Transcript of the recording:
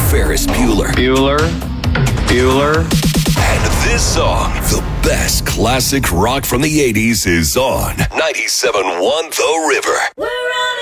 Ferris Bueller. Bueller. And this song, the best classic rock from the 80s, is on 97.1 The River.